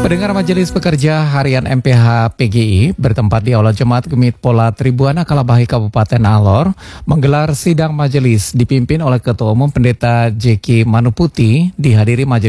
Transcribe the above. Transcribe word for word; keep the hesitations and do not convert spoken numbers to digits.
Pendengar Majelis Pekerja Harian M P H P G I bertempat di Aula Jemaat Gemit Pola Tribuana Kalabahi Kabupaten Alor menggelar sidang majelis dipimpin oleh Ketua Umum Pendeta Jeki Manuputi, dihadiri majelis